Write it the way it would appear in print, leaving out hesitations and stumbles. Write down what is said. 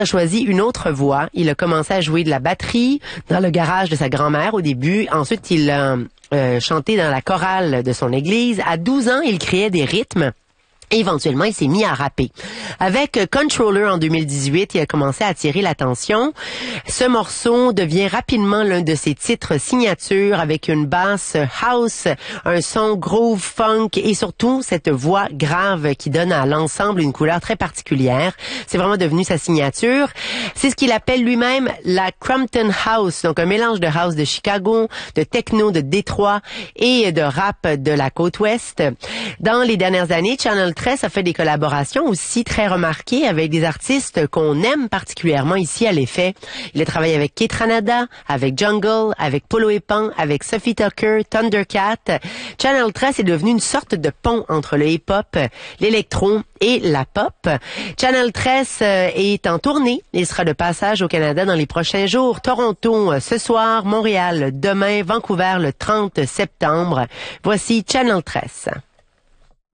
a choisi une autre voie. Il a commencé à jouer de la batterie dans le garage de sa grand-mère au début. Ensuite, il a chanté dans la chorale de son église. À 12 ans, il créait des rythmes. Éventuellement, il s'est mis à rapper. Avec Controller en 2018, il a commencé à attirer l'attention. Ce morceau devient rapidement l'un de ses titres signature avec une basse house, un son groove funk et surtout cette voix grave qui donne à l'ensemble une couleur très particulière. C'est vraiment devenu sa signature. C'est ce qu'il appelle lui-même la Crumpton House, donc un mélange de house de Chicago, de techno de Détroit et de rap de la côte ouest. Dans les dernières années, Channel 13 a fait des collaborations aussi très remarquées avec des artistes qu'on aime particulièrement ici à l'Effet. Il a travaillé avec Kate Ranada, avec Jungle, avec Polo et Pan, avec Sophie Tucker, Thundercat. Channel 13 est devenu une sorte de pont entre le hip-hop, l'électro et la pop. Channel 13 est en tournée. Il sera de passage au Canada dans les prochains jours. Toronto ce soir, Montréal demain, Vancouver le 30 septembre. Voici Channel 13.